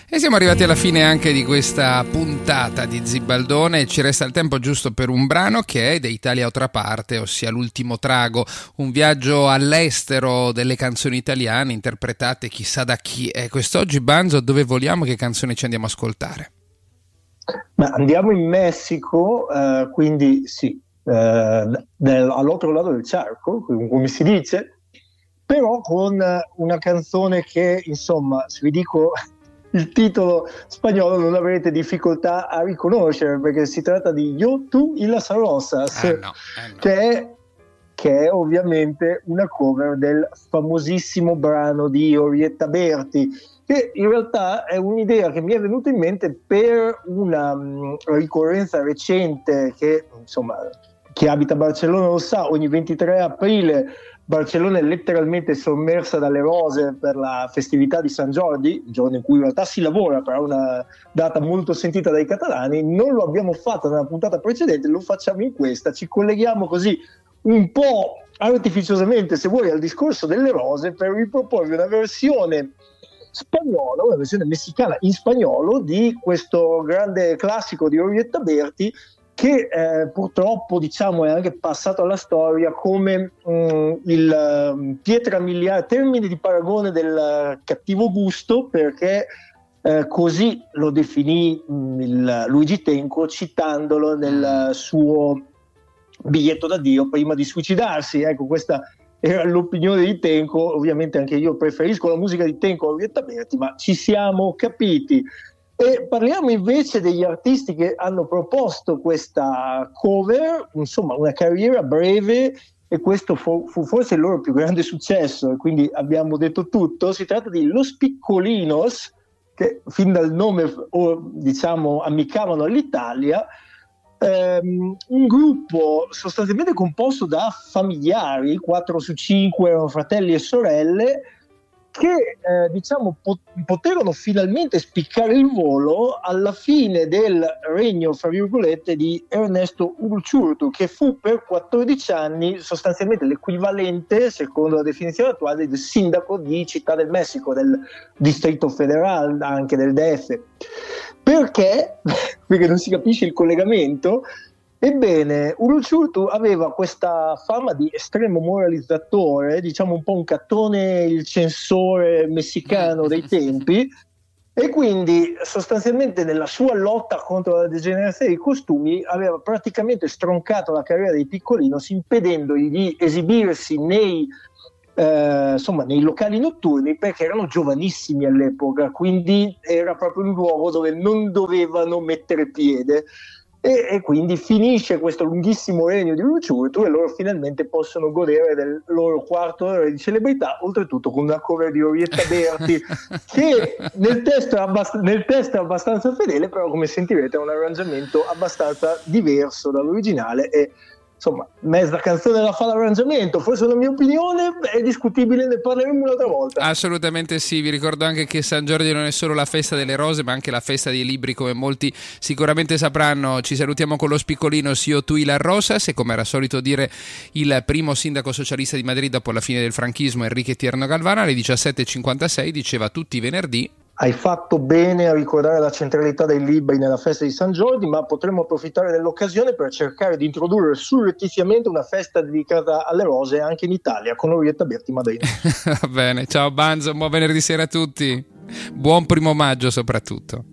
E siamo arrivati alla fine anche di questa puntata di Zibaldone. Ci resta il tempo giusto per un brano che è De Italia otra parte, ossia L'ultimo trago, un viaggio all'estero delle canzoni italiane interpretate chissà da chi. E quest'oggi, Banzo, dove voliamo, che canzoni ci andiamo a ascoltare? Ma andiamo in Messico, quindi sì, all'altro lato del charco, come si dice, però con una canzone che, insomma, se vi dico il titolo spagnolo non avrete difficoltà a riconoscere, perché si tratta di Yo, tú y las rosas, No. che è ovviamente una cover del famosissimo brano di Orietta Berti, che in realtà è un'idea che mi è venuta in mente per una ricorrenza recente che, insomma, chi abita a Barcellona lo sa, ogni 23 aprile Barcellona è letteralmente sommersa dalle rose per la festività di San Jordi, il giorno in cui in realtà si lavora, però è una data molto sentita dai catalani. Non lo abbiamo fatto nella puntata precedente, lo facciamo in questa, ci colleghiamo così un po' artificiosamente, se vuoi, al discorso delle rose per riproporvi una versione spagnola, una versione messicana in spagnolo di questo grande classico di Orietta Berti, che purtroppo, diciamo, è anche passato alla storia come il pietra miliare, termine di paragone del cattivo gusto, perché così lo definì il Luigi Tenco citandolo nel suo biglietto d'addio prima di suicidarsi. Ecco, questa era l'opinione di Tenco. Ovviamente anche io preferisco la musica di Tenco a Orietta Berti, ma ci siamo capiti. E parliamo invece degli artisti che hanno proposto questa cover, insomma una carriera breve, e questo fu forse il loro più grande successo, e quindi abbiamo detto tutto. Si tratta di Los Piccolinos, che fin dal nome, diciamo, ammiccavano all'Italia, un gruppo sostanzialmente composto da familiari, 4 su 5 erano fratelli e sorelle, che diciamo poterono finalmente spiccare il volo alla fine del regno, fra virgolette, di Ernesto Uruchurtu, che fu per 14 anni sostanzialmente l'equivalente, secondo la definizione attuale, del sindaco di Città del Messico, del Distrito Federal, anche del DF. Perché? Perché non si capisce il collegamento. Ebbene, Uruchurtu aveva questa fama di estremo moralizzatore, diciamo un po' un Cattone, il censore messicano dei tempi, e quindi sostanzialmente nella sua lotta contro la degenerazione dei costumi aveva praticamente stroncato la carriera dei Piccolinos, impedendogli di esibirsi nei locali notturni, perché erano giovanissimi all'epoca, quindi era proprio un luogo dove non dovevano mettere piede. E quindi finisce questo lunghissimo regno di Uruchurtu e loro finalmente possono godere del loro quarto ora di celebrità, oltretutto con una cover di Orietta Berti che nel testo è abbastanza fedele, però come sentirete è un arrangiamento abbastanza diverso dall'originale, e insomma mezza canzone la fa l'arrangiamento. Forse la mia opinione è discutibile, ne parleremo un'altra volta. Assolutamente sì, vi ricordo anche che San Giorgio non è solo la festa delle rose, ma anche la festa dei libri, come molti sicuramente sapranno. Ci salutiamo con Los Piccolinos, Yo, tú y las rosas, e come era solito dire il primo sindaco socialista di Madrid dopo la fine del franchismo, Enrique Tierno Galván, alle 17:56 diceva tutti i venerdì: hai fatto bene a ricordare la centralità dei libri nella festa di San Giorgio, ma potremmo approfittare dell'occasione per cercare di introdurre surrettiziamente una festa dedicata alle rose anche in Italia, con Orietta Berti Madrid. Va bene, ciao Banzo, buon venerdì sera a tutti, buon 1° maggio soprattutto.